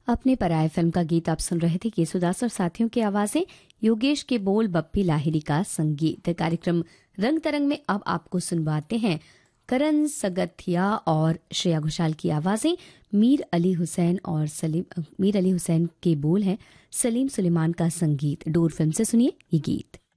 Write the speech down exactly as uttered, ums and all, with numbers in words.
अपने पराये फिल्म का गीत आप सुन रहे थे केसुदास और साथियों की आवाजें, योगेश के बोल, बप्पी लाहिरी का संगीत। कार्यक्रम रंग तरंग में अब आपको सुनवाते हैं करण सगथिया और श्रेया घोषाल की आवाजें। मीर अली हुसैन और सलीम मीर अली हुसैन के बोल हैं, सलीम सुलेमान का संगीत। डोर फिल्म से सुनिए ये गीत।